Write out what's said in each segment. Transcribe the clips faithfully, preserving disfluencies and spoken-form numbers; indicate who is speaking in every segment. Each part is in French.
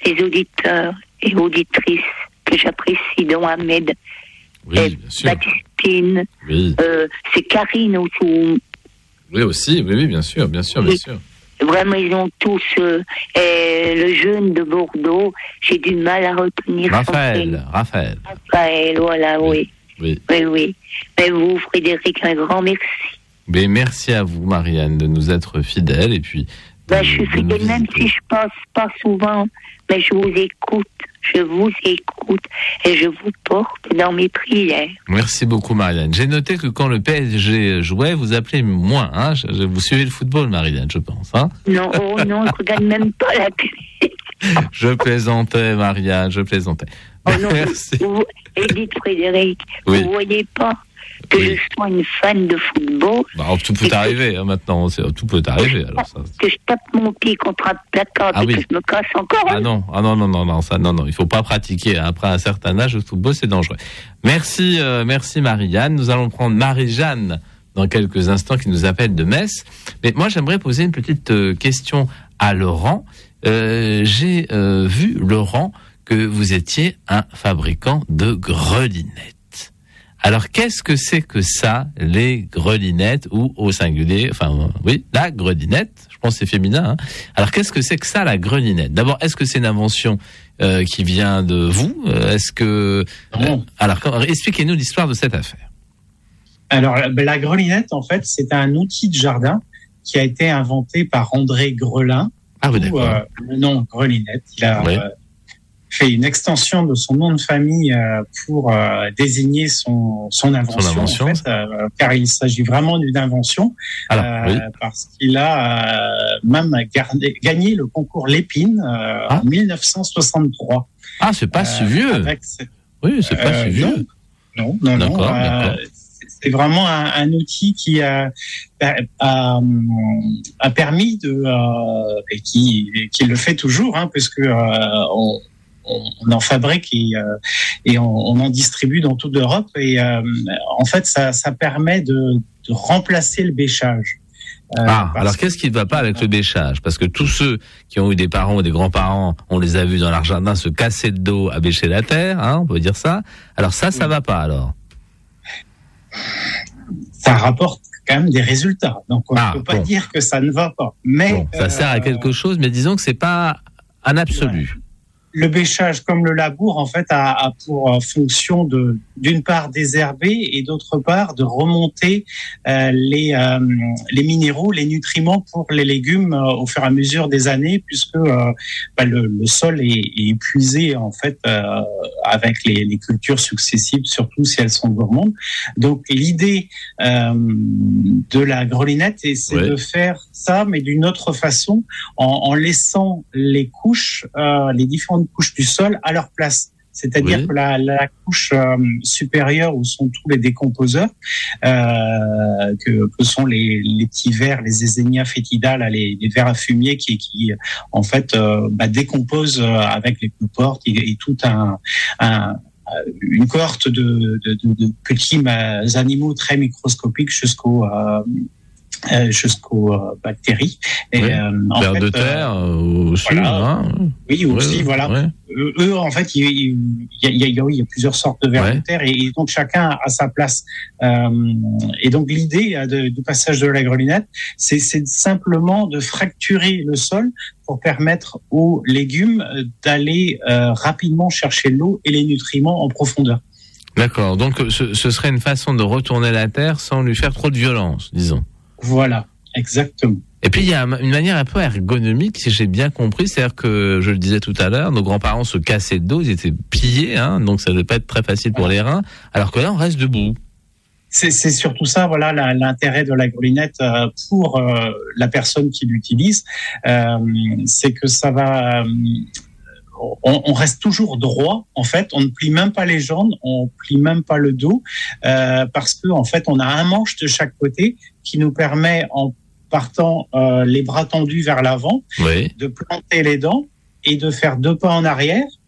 Speaker 1: les auditeurs et auditrices que j'apprécie, dont Ahmed,
Speaker 2: oui,
Speaker 1: et
Speaker 2: bien sûr.
Speaker 1: Baptistine,
Speaker 2: Oui.
Speaker 1: euh, c'est Karine autour.
Speaker 2: Oui, aussi, oui, oui, bien sûr, bien sûr, bien
Speaker 1: Oui.
Speaker 2: sûr.
Speaker 1: Vraiment, ils ont tous. Euh, et le jeune de Bordeaux, j'ai du mal à retenir.
Speaker 2: Raphaël, Raphaël.
Speaker 1: Raphaël, voilà, oui.
Speaker 2: Oui.
Speaker 1: Oui, oui. Mais vous, Frédéric, un grand merci.
Speaker 2: Mais merci à vous, Marianne, de nous être fidèles et puis.
Speaker 1: Ben, je suis fidèle, même si je passe pas souvent, mais je vous écoute, je vous écoute et je vous porte dans mes prières.
Speaker 2: Merci beaucoup, Marianne. J'ai noté que quand le P S G jouait, vous appelez moins. Hein, je, je, vous suivez le football, Marianne, je pense. Hein.
Speaker 1: Non, oh non, je regarde même pas la télé.
Speaker 2: Je plaisantais, Marianne, je plaisantais.
Speaker 1: Oh non,
Speaker 2: merci.
Speaker 1: Vous, Edith Frédéric,
Speaker 2: oui.
Speaker 1: vous voyez pas que oui. je sois une fan de football.
Speaker 2: Bah, tout peut arriver hein, maintenant, tout peut arriver. Alors, ça,
Speaker 1: que je tape mon pied contre un placard ah, et oui. que je me casse encore.
Speaker 2: Ah non, ah non, non, non, non, ça, non, non, il faut pas pratiquer. Après un certain âge, le football, c'est dangereux. Merci, euh, merci Marie-Jeanne. Nous allons prendre Marie-Jeanne dans quelques instants qui nous appelle de Metz. Mais moi, j'aimerais poser une petite euh, question à Laurent. Euh, j'ai euh, vu, Laurent, que vous étiez un fabricant de grelinettes. Alors, qu'est-ce que c'est que ça, les grelinettes, ou au singulier, enfin, oui, la grelinette, je pense que c'est féminin. Hein. Alors, qu'est-ce que c'est que ça, la grelinette ? D'abord, est-ce que c'est une invention euh, qui vient de vous ? Est-ce que... Euh, alors, expliquez-nous l'histoire de cette affaire.
Speaker 3: Alors, la grelinette, en fait, c'est un outil de jardin qui a été inventé par André Grelin.
Speaker 2: Ah oui, d'accord.
Speaker 3: Euh, le nom grelinette, il a... Oui. Euh, fait une extension de son nom de famille euh, pour euh, désigner son son invention, son invention. En fait, euh, car il s'agit vraiment d'une invention. Alors, euh, oui. Parce qu'il a euh, même gardé, gagné le concours Lépine euh, ah. en dix-neuf cent soixante-trois.
Speaker 2: Ah, c'est pas euh, si vieux. Cette... Oui, c'est pas euh, si vieux.
Speaker 3: Non, non, non.
Speaker 2: D'accord,
Speaker 3: non
Speaker 2: d'accord.
Speaker 3: Euh, c'est vraiment un, un outil qui a, a, a permis de euh, et qui qui le fait toujours, hein, puisque euh, on on en fabrique et, euh, et on, on en distribue dans toute l'Europe. Et euh, en fait, ça, ça permet de, de remplacer le bêchage.
Speaker 2: Euh, ah, alors qu'est-ce qui ne va pas avec le bêchage ? Parce que tous ceux qui ont eu des parents ou des grands-parents, on les a vus dans leur jardin se casser le dos à bêcher la terre, hein, on peut dire ça. Alors ça, ça ne va pas alors ?
Speaker 3: Ça rapporte quand même des résultats. Donc on ne
Speaker 2: ah,
Speaker 3: peut pas
Speaker 2: bon.
Speaker 3: dire que ça ne va pas. Mais
Speaker 2: bon, ça euh, sert à quelque chose, mais disons que ce n'est pas un absolu.
Speaker 3: Ouais. Le bêchage, comme le labour, en fait, a, a pour fonction de, d'une part, désherber et d'autre part, de remonter euh, les, euh, les minéraux, les nutriments pour les légumes euh, au fur et à mesure des années, puisque euh, bah, le, le sol est, est épuisé, en fait, euh, avec les, les cultures successives, surtout si elles sont gourmandes. Donc, l'idée euh, de la grelinette, c'est ouais. de faire ça, mais d'une autre façon, en, en laissant les couches, euh, les différentes couches du sol à leur place. C'est-à-dire oui. que la, la couche euh, supérieure où sont tous les décomposeurs, euh, que, que sont les, les petits vers, les Eisenia foetida, là, les, les vers à fumier qui, qui en fait euh, bah, décomposent avec les cloportes et, et tout un, un une cohorte de, de, de, de petits animaux très microscopiques jusqu'au euh, Euh, jusqu'aux euh, bactéries. Et,
Speaker 2: oui.
Speaker 3: euh, en
Speaker 2: vers
Speaker 3: fait,
Speaker 2: de terre euh, aussi.
Speaker 3: Voilà.
Speaker 2: Hein.
Speaker 3: Oui, aussi, oui, voilà.
Speaker 2: Ouais.
Speaker 3: Eux, eux, en fait, il, il, il, y a, il, y a, il y a plusieurs sortes de vers ouais. de terre et, et donc chacun a sa place. Euh, et donc l'idée de, du passage de la grelinette, c'est, c'est simplement de fracturer le sol pour permettre aux légumes d'aller euh, rapidement chercher l'eau et les nutriments en profondeur.
Speaker 2: D'accord. Donc ce, ce serait une façon de retourner la terre sans lui faire trop de violence, disons.
Speaker 3: Voilà, exactement.
Speaker 2: Et puis, il y a une manière un peu ergonomique, si j'ai bien compris. C'est-à-dire que, je le disais tout à l'heure, nos grands-parents se cassaient le dos, ils étaient pliés, hein, donc ça ne devait pas être très facile pour les reins, alors que là, on reste debout.
Speaker 3: C'est, c'est surtout ça, voilà, la, l'intérêt de la grelinette euh, pour euh, la personne qui l'utilise, euh, c'est que ça va... Euh, On, on reste toujours droit, en fait. On ne plie même pas les jambes, on plie même pas le dos, euh, parce que en fait, on a un manche de chaque côté qui nous permet, en partant euh, les bras tendus vers l'avant, oui. de planter les dents et de faire deux pas en arrière.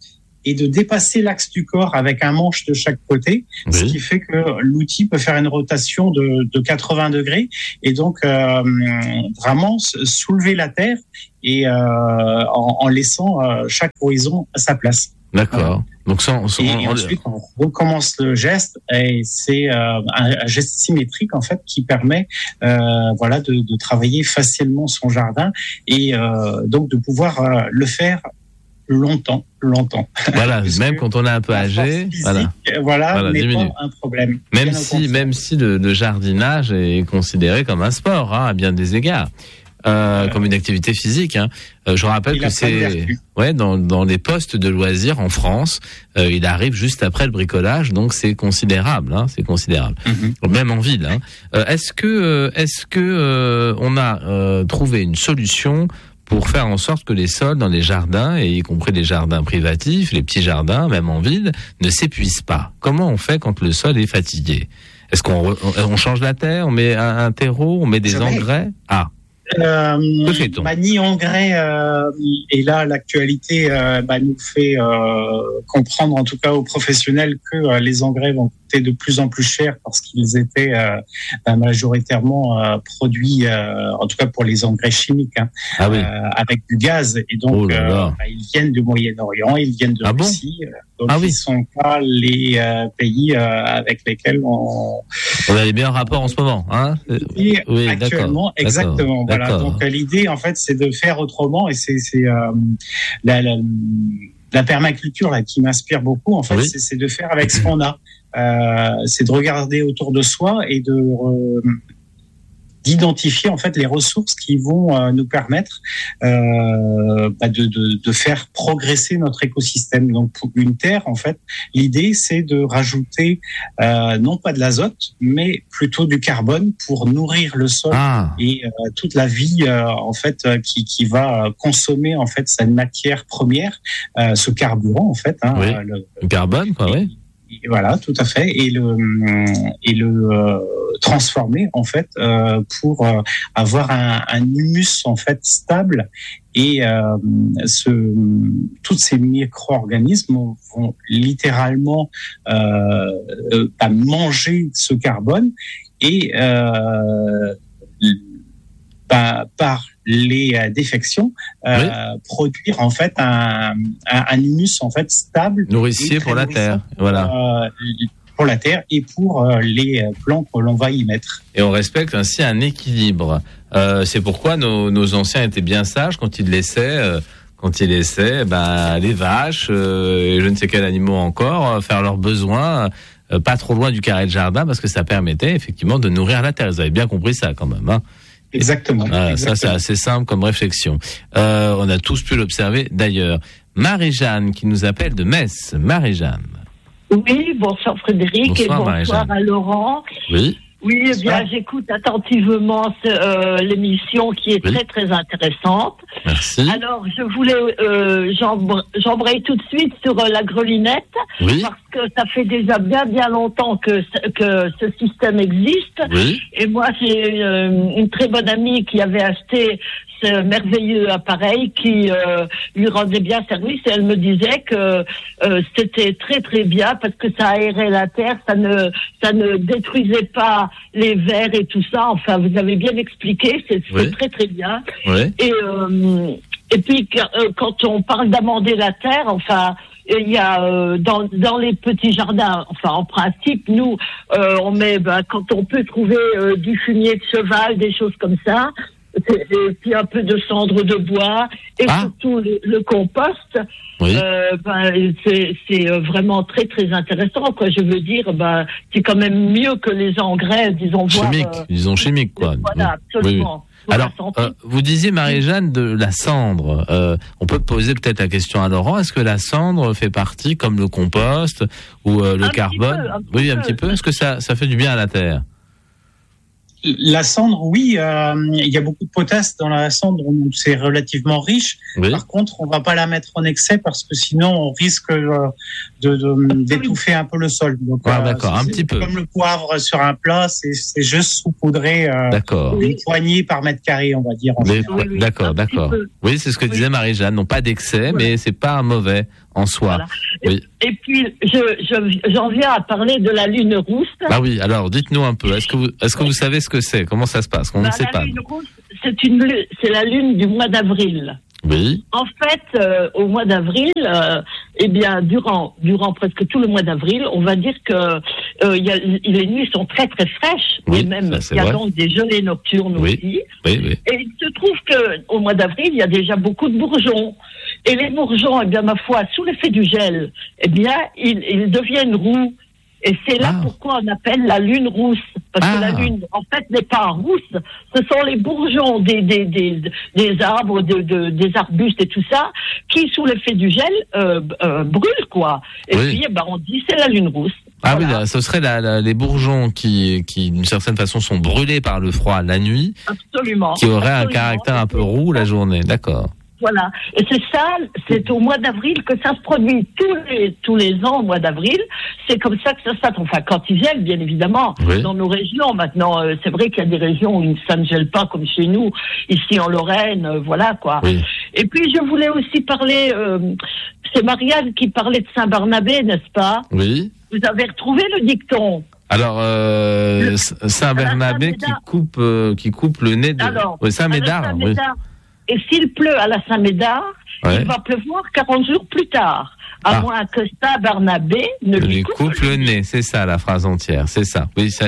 Speaker 3: et de dépasser l'axe du corps avec un manche de chaque côté, oui. ce qui fait que l'outil peut faire une rotation de, de quatre-vingts degrés et donc euh, vraiment soulever la terre et euh, en, en laissant euh, chaque horizon à sa place.
Speaker 2: D'accord. Donc ça, ça,
Speaker 3: et,
Speaker 2: on,
Speaker 3: et ensuite on recommence le geste et c'est euh, un, un geste symétrique en fait qui permet euh, voilà de, de travailler facilement son jardin et euh, donc de pouvoir euh, le faire longtemps, longtemps.
Speaker 2: Voilà, même quand on est un peu âgé,
Speaker 3: physique,
Speaker 2: voilà,
Speaker 3: voilà,
Speaker 2: voilà
Speaker 3: n'est pas un problème.
Speaker 2: Même bien si, même si le, le jardinage est considéré comme un sport hein, à bien des égards. Euh, comme une activité physique. Hein. Euh, je rappelle que c'est ouais dans dans les postes de loisirs en France, euh, il arrive juste après le bricolage, donc c'est considérable. Hein, c'est considérable, mm-hmm. même en ville. Hein. Euh, est-ce que euh, est-ce que euh, on a euh, trouvé une solution pour faire en sorte que les sols dans les jardins, et y compris les jardins privatifs, les petits jardins, même en ville, ne s'épuisent pas? Comment on fait quand le sol est fatigué? Est-ce qu'on re, on change la terre, on met un, un terreau, on met des
Speaker 3: Jamais.
Speaker 2: engrais? Ah.
Speaker 3: Euh, bah, ni engrais euh, et là l'actualité euh, bah, nous fait euh, comprendre en tout cas aux professionnels que euh, les engrais vont coûter de plus en plus cher parce qu'ils étaient euh, bah, majoritairement euh, produits euh, en tout cas pour les engrais chimiques hein,
Speaker 2: ah oui.
Speaker 3: euh, avec du gaz et donc
Speaker 2: oh là là.
Speaker 3: Euh, bah, ils viennent du Moyen-Orient, ils viennent de
Speaker 2: ah
Speaker 3: Russie
Speaker 2: bon
Speaker 3: donc
Speaker 2: ah
Speaker 3: ils
Speaker 2: oui.
Speaker 3: sont pas les euh, pays euh, avec lesquels on
Speaker 2: on a les meilleurs rapports en ce moment hein
Speaker 3: et
Speaker 2: oui,
Speaker 3: actuellement
Speaker 2: d'accord.
Speaker 3: exactement
Speaker 2: d'accord.
Speaker 3: voilà donc l'idée en fait c'est de faire autrement et c'est c'est euh, la, la la permaculture là qui m'inspire beaucoup en fait oui. c'est, c'est de faire avec ce qu'on a euh, c'est de regarder autour de soi et de euh, d'identifier en fait les ressources qui vont euh, nous permettre euh, bah de, de, de faire progresser notre écosystème. Donc pour une terre, en fait, l'idée c'est de rajouter euh, non pas de l'azote, mais plutôt du carbone pour nourrir le sol
Speaker 2: ah.
Speaker 3: et euh, toute la vie euh, en fait euh, qui, qui va consommer en fait cette matière première, euh, ce carburant en fait. Hein,
Speaker 2: oui.
Speaker 3: euh, le,
Speaker 2: le carbone, quoi, oui.
Speaker 3: Voilà, tout à fait, et le et le euh, transformer en fait euh, pour euh, avoir un, un humus en fait stable et euh, ce tous ces micro-organismes vont littéralement euh, euh, manger ce carbone et euh, bah, par les euh, défections euh, oui. produire en fait un, un, un humus en fait stable
Speaker 2: nourricier pour la terre voilà
Speaker 3: euh, pour la terre et pour euh, les plants que l'on va y mettre
Speaker 2: et on respecte ainsi un équilibre euh, c'est pourquoi nos, nos anciens étaient bien sages quand ils laissaient euh, quand ils laissaient ben, les vaches euh, et je ne sais quels animaux encore euh, faire leurs besoins euh, pas trop loin du carré de jardin parce que ça permettait effectivement de nourrir la terre. Vous avez bien compris ça quand même hein.
Speaker 3: Exactement.
Speaker 2: Ah,
Speaker 3: exactement.
Speaker 2: Ça, c'est assez simple comme réflexion. Euh, on a tous pu l'observer d'ailleurs. Marie-Jeanne qui nous appelle de Metz. Marie-Jeanne.
Speaker 4: Oui, bonsoir Frédéric
Speaker 2: bonsoir,
Speaker 4: et bonsoir à Laurent.
Speaker 2: Oui.
Speaker 4: Oui, eh bien, j'écoute attentivement ce, euh, l'émission qui est oui. très, très intéressante.
Speaker 2: Merci.
Speaker 4: Alors, je voulais, euh, j'embr- j'embraye tout de suite sur euh, la grelinette,
Speaker 2: oui.
Speaker 4: parce que ça fait déjà bien, bien longtemps que, que ce système existe.
Speaker 2: Oui.
Speaker 4: Et moi, j'ai une, une très bonne amie qui avait acheté ce merveilleux appareil qui euh, lui rendait bien service et elle me disait que euh, c'était très, très bien parce que ça aérait la terre, ça ne, ça ne détruisait pas les vers et tout ça. Enfin, vous avez bien expliqué, c'est, c'est oui. très très bien.
Speaker 2: Oui.
Speaker 4: Et euh, et puis euh, quand on parle d'amender la terre, enfin, il y a euh, dans dans les petits jardins, enfin en principe, nous euh, on met, ben, quand on peut trouver euh, du fumier de cheval, des choses comme ça. Et puis un peu de cendre de bois et ah. surtout le, le compost.
Speaker 2: Oui.
Speaker 4: Euh, ben, c'est, c'est vraiment très très intéressant. Quoi, je veux dire, ben, c'est quand même mieux que les engrais, disons.
Speaker 2: Chimiques,
Speaker 4: euh,
Speaker 2: disons chimiques, quoi.
Speaker 4: Voilà, absolument.
Speaker 2: Oui, oui. Alors, euh, vous disiez, Marie-Jeanne, de la cendre. Euh, on peut poser peut-être la question à Laurent. Est-ce que la cendre fait partie, comme le compost ou euh, le
Speaker 4: un
Speaker 2: carbone
Speaker 4: peu, un
Speaker 2: Oui,
Speaker 4: peu.
Speaker 2: un petit peu. Est-ce que ça, ça fait du bien à la terre?
Speaker 3: La cendre, oui, euh, il y a beaucoup de potasse dans la cendre, donc c'est relativement riche.
Speaker 2: Oui.
Speaker 3: Par contre, on va pas la mettre en excès parce que sinon on risque euh, de, de d'étouffer un peu le sol. Donc,
Speaker 2: Ah,
Speaker 3: euh,
Speaker 2: d'accord, un
Speaker 3: c'est
Speaker 2: petit peu.
Speaker 3: Comme le poivre sur un plat, c'est, c'est juste saupoudré euh,
Speaker 2: D'accord.
Speaker 3: une poignée par mètre carré, on va dire. En
Speaker 2: Mais-
Speaker 3: fait.
Speaker 4: Oui, oui,
Speaker 2: d'accord,
Speaker 4: un petit
Speaker 2: d'accord.
Speaker 4: peu.
Speaker 2: Oui, c'est ce que
Speaker 4: Oui.
Speaker 2: disait Marie-Jeanne. Non pas d'excès,
Speaker 4: Voilà.
Speaker 2: mais c'est pas mauvais en soi.
Speaker 4: Voilà.
Speaker 2: Oui.
Speaker 4: Et puis, je, je, j'en viens à parler de la lune rousse.
Speaker 2: Ah oui, alors dites-nous un peu. Est-ce que vous, est-ce que vous savez ce que c'est? Comment ça se passe? On
Speaker 4: Bah,
Speaker 2: ne sait
Speaker 4: la
Speaker 2: pas.
Speaker 4: lune rousse, c'est une, lu- c'est la lune du mois d'avril.
Speaker 2: Oui,
Speaker 4: En fait, euh, au mois d'avril, euh, eh bien, durant, durant presque tout le mois d'avril, on va dire que euh, il y a, les nuits sont très très fraîches,
Speaker 2: Oui,
Speaker 4: et même
Speaker 2: ça, c'est
Speaker 4: il y a
Speaker 2: vrai.
Speaker 4: donc des gelées nocturnes
Speaker 2: Oui.
Speaker 4: aussi.
Speaker 2: oui, oui.
Speaker 4: Et il se trouve que au mois d'avril, il y a déjà beaucoup de bourgeons. Et les bourgeons, eh bien, ma foi, sous l'effet du gel, eh bien, ils, ils deviennent roux. Et c'est là
Speaker 2: Ah.
Speaker 4: pourquoi on appelle la lune rousse. Parce
Speaker 2: Ah.
Speaker 4: que la lune, en fait, n'est pas rousse. Ce sont les bourgeons des, des, des, des arbres, de, de, des arbustes et tout ça, qui, sous l'effet du gel, euh, euh, brûlent, quoi. Et
Speaker 2: Oui.
Speaker 4: puis, eh ben, on dit c'est la lune rousse.
Speaker 2: Ah oui,
Speaker 4: Voilà.
Speaker 2: là, ce serait la, la- les bourgeons qui, qui, d'une certaine façon, sont brûlés par le froid la nuit,
Speaker 4: Absolument.
Speaker 2: qui auraient un
Speaker 4: Absolument.
Speaker 2: caractère un peu roux la journée. D'accord.
Speaker 4: Voilà. Et c'est ça, c'est au mois d'avril que ça se produit tous les, tous les ans au mois d'avril. C'est comme ça que ça se passe. Enfin, quand il gèle, bien évidemment,
Speaker 2: Oui.
Speaker 4: dans nos régions. Maintenant, euh, c'est vrai qu'il y a des régions où ça ne gèle pas comme chez nous, ici en Lorraine, euh, voilà, quoi.
Speaker 2: Oui.
Speaker 4: Et puis, je voulais aussi parler, euh, c'est Marianne qui parlait de Saint-Barnabé, n'est-ce pas?
Speaker 2: Oui.
Speaker 4: Vous avez retrouvé le dicton?
Speaker 2: Alors, euh,
Speaker 4: Le-
Speaker 2: Saint-Bernabé
Speaker 4: à la
Speaker 2: qui
Speaker 4: Saint-Médard.
Speaker 2: coupe, euh, qui coupe le nez de.
Speaker 4: Alors,
Speaker 2: oui,
Speaker 4: à la
Speaker 2: Saint-Médard. Oui.
Speaker 4: Saint-Médard. Et s'il pleut à la Saint-Médard,
Speaker 2: Ouais.
Speaker 4: il va pleuvoir quarante jours plus tard. À
Speaker 2: Ah.
Speaker 4: moins que Saint-Barnabé ne
Speaker 2: Il
Speaker 4: lui
Speaker 2: lui
Speaker 4: coupe,
Speaker 2: coupe le nez, c'est ça la phrase entière, c'est ça. Oui, ça,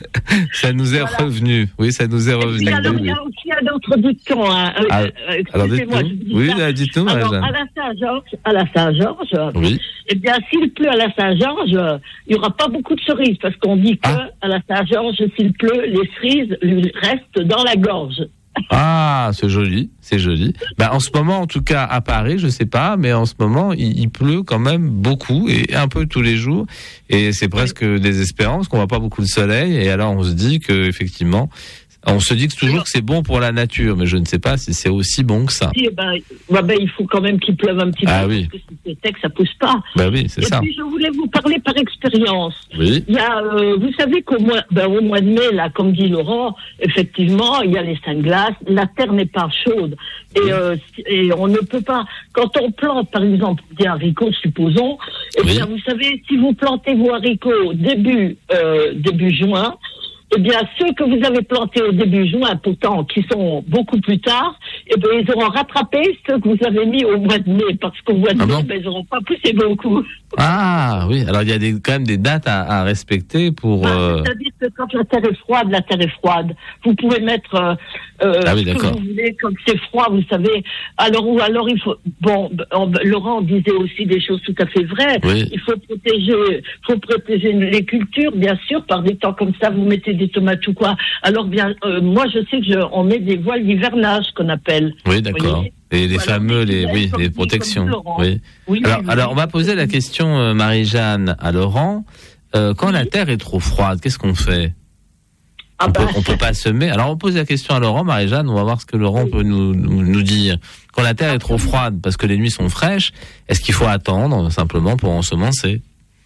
Speaker 2: ça nous est
Speaker 4: Voilà.
Speaker 2: revenu. Oui, ça nous est
Speaker 4: Et
Speaker 2: revenu.
Speaker 4: puis alors,
Speaker 2: Oui,
Speaker 4: il y
Speaker 2: oui.
Speaker 4: a aussi un autre dicton. Hein. Euh,
Speaker 2: Ah,
Speaker 4: euh,
Speaker 2: Alors
Speaker 4: excusez-moi,
Speaker 2: dites-nous.
Speaker 4: je dis
Speaker 2: Oui,
Speaker 4: ça.
Speaker 2: là, dites-nous,
Speaker 4: Alors,
Speaker 2: Marie-Jeanne.
Speaker 4: à la Saint-Georges, à la Saint-Georges,
Speaker 2: Oui.
Speaker 4: eh bien, s'il pleut à la Saint-Georges, euh, il n'y aura pas beaucoup de cerises, parce qu'on dit que
Speaker 2: Ah.
Speaker 4: à la Saint-Georges, s'il pleut, les cerises lui restent dans la gorge.
Speaker 2: Ah, c'est joli, c'est joli. Bah, en ce moment, en tout cas, à Paris, je sais pas, mais en ce moment, il, il pleut quand même beaucoup et un peu tous les jours. Et c'est presque désespérant parce qu'on voit pas beaucoup de soleil. Et alors, on se dit que, effectivement, on se dit que toujours que c'est bon pour la nature, mais je ne sais pas si c'est aussi bon que ça.
Speaker 4: Si, eh ben, bah, ben, il faut quand même qu'il pleuve un petit
Speaker 2: Ah
Speaker 4: peu,
Speaker 2: oui.
Speaker 4: parce que si c'est sec, ça pousse pas.
Speaker 2: Bah oui, c'est
Speaker 4: Et
Speaker 2: ça.
Speaker 4: puis, je voulais vous parler par expérience.
Speaker 2: Oui.
Speaker 4: Il y a, euh, vous savez qu'au mois, ben, au mois de mai, là, comme dit Laurent, effectivement, il y a les saints glaces. La terre n'est pas chaude et, euh, et on ne peut pas. Quand on plante, par exemple, des haricots, supposons, eh
Speaker 2: Oui.
Speaker 4: bien, vous savez, si vous plantez vos haricots début euh, début juin. Eh bien, ceux que vous avez plantés au début juin, pourtant, qui sont beaucoup plus tard, eh bien, ils auront rattrapé ceux que vous avez mis au mois de mai, parce qu'au mois de
Speaker 2: Ah
Speaker 4: mai,
Speaker 2: bon
Speaker 4: ben, ils n'auront pas poussé beaucoup.
Speaker 2: Ah oui. Alors il y a des, quand même des dates à, à respecter pour.
Speaker 4: Ben,
Speaker 2: euh,
Speaker 4: C'est-à-dire que quand la terre est froide, la terre est froide. Vous pouvez mettre euh, euh,
Speaker 2: Ah oui,
Speaker 4: ce que
Speaker 2: d'accord.
Speaker 4: vous voulez, comme c'est froid, vous savez. Alors, ou alors il faut... Bon, on- Laurent disait aussi des choses tout à fait vraies.
Speaker 2: Oui.
Speaker 4: Il faut protéger, faut protéger les cultures, bien sûr, par des temps comme ça, vous mettez des tomates ou quoi. Alors, bien, euh, moi, je sais que je, on met des voiles d'hivernage, qu'on appelle.
Speaker 2: Oui, d'accord.
Speaker 4: voyez.
Speaker 2: Et les
Speaker 4: Voilà,
Speaker 2: fameux, les,
Speaker 4: comme
Speaker 2: oui,
Speaker 4: dit-
Speaker 2: les
Speaker 4: comme
Speaker 2: protections.
Speaker 4: Laurent.
Speaker 2: Oui.
Speaker 4: Oui,
Speaker 2: Alors,
Speaker 4: oui, oui.
Speaker 2: alors, on va poser la question, euh, Marie-Jeanne, à Laurent. Euh, quand la terre est trop froide, qu'est-ce qu'on fait?
Speaker 4: Ah
Speaker 2: on, peut,
Speaker 4: ben,
Speaker 2: on peut pas semer. Alors, on pose la question à Laurent, Marie-Jeanne. On va voir ce que Laurent peut nous, nous, nous dire. Quand la terre est trop froide, parce que les nuits sont fraîches, est-ce qu'il faut attendre simplement pour ensemencer?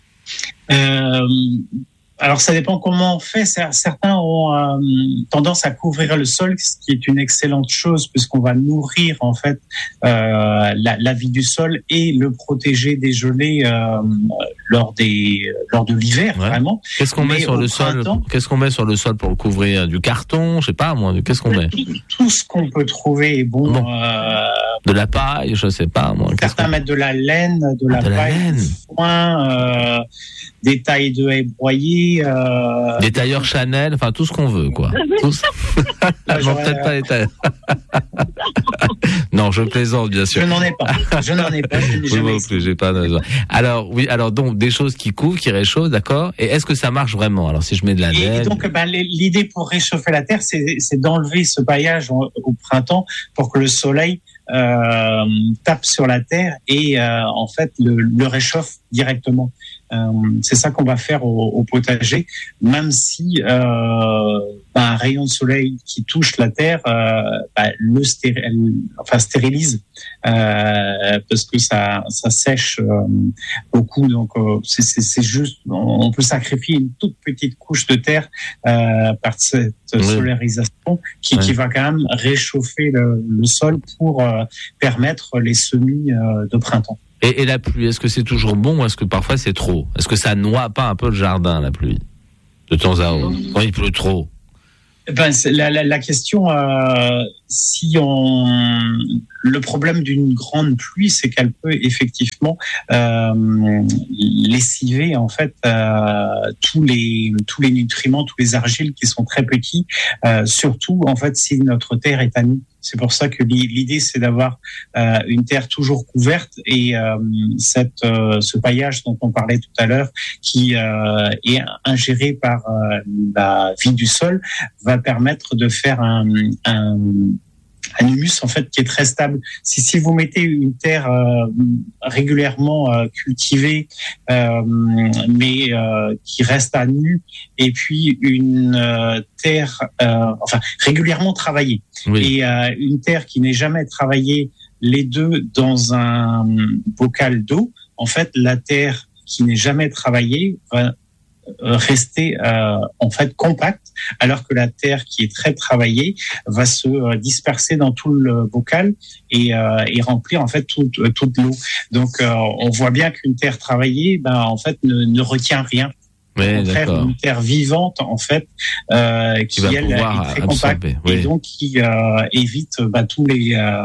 Speaker 3: Euh, alors ça dépend comment on fait. Certains ont euh, tendance à couvrir le sol, ce qui est une excellente chose puisqu'on va nourrir en fait euh, la, la vie du sol et le protéger des gelées euh, lors des lors de l'hiver,
Speaker 2: Ouais.
Speaker 3: vraiment.
Speaker 2: Qu'est-ce qu'on met
Speaker 3: Mais
Speaker 2: sur
Speaker 3: au
Speaker 2: le sol?
Speaker 3: printemps-
Speaker 2: Qu'est-ce qu'on met sur le sol pour le couvrir? Du carton? Je sais pas, moi. Qu'est-ce qu'on met?
Speaker 3: Tout ce qu'on peut trouver est bon.
Speaker 2: Bon.
Speaker 3: Euh,
Speaker 2: De la paille? Je sais pas, moi. Qu'est-ce
Speaker 3: certains
Speaker 2: qu'on-
Speaker 3: mettent de la laine, de la
Speaker 2: de la
Speaker 3: paille,
Speaker 2: laine.
Speaker 3: du foin, euh, des tailles de haies broyées. Euh,
Speaker 2: Des tailleurs Chanel, enfin tout ce qu'on veut, quoi. Tout ce-
Speaker 3: Ah,
Speaker 2: non,
Speaker 3: j'aurais-
Speaker 2: peut-être pas les tailleurs. Non, je plaisante, bien sûr.
Speaker 3: Je n'en ai pas. Je n'en ai pas. Je n'ai
Speaker 2: Oui,
Speaker 3: jamais
Speaker 2: moi
Speaker 3: essayé.
Speaker 2: plus, j'ai pas besoin. Alors, oui, alors donc des choses qui couvrent, qui réchauffent, d'accord. Et est-ce que ça marche vraiment? Alors, si je mets de la
Speaker 3: Et, et
Speaker 2: laine,
Speaker 3: donc, ben, les- l'idée pour réchauffer la terre, c'est, c'est d'enlever ce paillage au, au printemps pour que le soleil euh, tape sur la terre et euh, en fait le, le réchauffe directement. Euh, c'est ça qu'on va faire au, au potager, même si euh, bah, un rayon de soleil qui touche la terre euh, bah, le stérile, enfin stérilise euh, parce que ça ça sèche euh, beaucoup. Donc euh, c'est, c'est c'est juste on peut sacrifier une toute petite couche de terre euh, par cette oui. solarisation qui oui. qui va quand même réchauffer le, le sol pour euh, permettre les semis euh, de printemps.
Speaker 2: Et, et la pluie, est-ce que c'est toujours bon ou est-ce que parfois c'est trop ? Est-ce que ça noie pas un peu le jardin, la pluie, de temps à autre, quand il pleut trop ?
Speaker 3: Ben, c'est la, la, la question, euh, si on, le problème d'une grande pluie, c'est qu'elle peut effectivement euh, lessiver en fait euh, tous les tous les nutriments, tous les argiles qui sont très petits, euh, surtout en fait si notre terre est à nu. C'est pour ça que l'idée, c'est d'avoir euh, une terre toujours couverte et euh, cette, euh, ce paillage dont on parlait tout à l'heure, qui euh, est ingéré par euh, la vie du sol, va permettre de faire un, un, un humus en fait qui est très stable. Si, si vous mettez une terre euh, régulièrement euh, cultivée, euh, mais euh, qui reste à nu, et puis une euh, terre, euh, enfin régulièrement travaillée, oui. et euh, une terre qui n'est jamais travaillée, les deux dans un bocal d'eau, en fait, la terre qui n'est jamais travaillée va rester euh, en fait compacte, alors que la terre qui est très travaillée va se euh, disperser dans tout le bocal et, euh, et remplir en fait toute, toute l'eau. Donc euh, on voit bien qu'une terre travaillée, ben en fait ne, ne retient rien.
Speaker 2: Oui,
Speaker 3: au contraire,
Speaker 2: d'accord.
Speaker 3: Une terre vivante en fait euh, qui, qui elle, est très compacte oui. et donc qui euh, évite bah, tous les euh,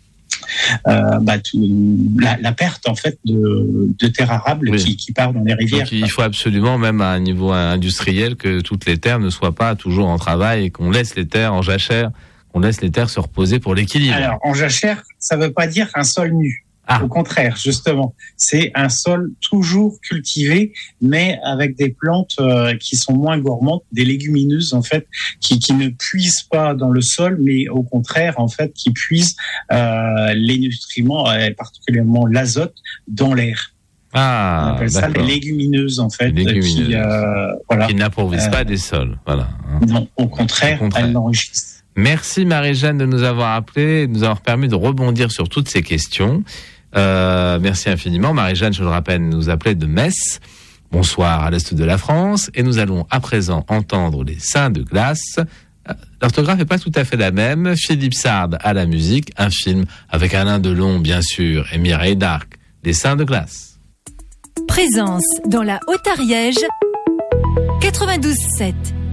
Speaker 3: Euh, bah, tout, la, la perte en fait de, de terres arables oui. qui, qui part dans les rivières.
Speaker 2: Donc, il faut absolument, même à un niveau industriel, que toutes les terres ne soient pas toujours en travail et qu'on laisse les terres en jachère, qu'on laisse les terres se reposer pour l'équilibre.
Speaker 3: Alors, en jachère, ça ne veut pas dire un sol nu. Ah. Au contraire, justement, c'est un sol toujours cultivé, mais avec des plantes euh, qui sont moins gourmandes, des légumineuses en fait, qui, qui ne puisent pas dans le sol, mais au contraire en fait, qui puisent euh, les nutriments, euh, particulièrement l'azote, dans l'air.
Speaker 2: Ah,
Speaker 3: on appelle
Speaker 2: d'accord.
Speaker 3: ça les légumineuses en fait,
Speaker 2: légumineuses.
Speaker 3: qui euh, voilà,
Speaker 2: qui n'appauvissent euh, pas des sols, voilà.
Speaker 3: Non, au contraire, au contraire. Elles l'enrichissent.
Speaker 2: Merci Marie-Jeanne de nous avoir appelé, de nous avoir permis de rebondir sur toutes ces questions. Euh, merci infiniment. Marie-Jeanne, je le rappelle, nous appelait de Metz. Bonsoir à l'est de la France. Et nous allons à présent entendre les Saints de glace. L'orthographe n'est pas tout à fait la même. Philippe Sard à la musique. Un film avec Alain Delon, bien sûr, et Mireille Darc. Les Saints de glace.
Speaker 5: Présence dans la Haute-Ariège. quatre-vingt-douze sept.